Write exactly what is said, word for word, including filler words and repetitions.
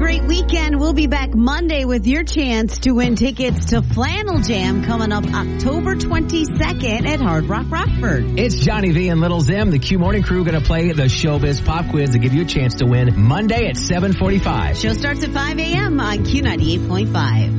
great weekend. We'll be back Monday with your chance to win tickets to Flannel Jam coming up October twenty-second at Hard Rock Rockford. It's Johnny V and Little Zim. The Q Morning Crew going to play the Showbiz Pop Quiz to give you a chance to win Monday at seven forty-five. Show starts at five a.m. on Q ninety-eight point five.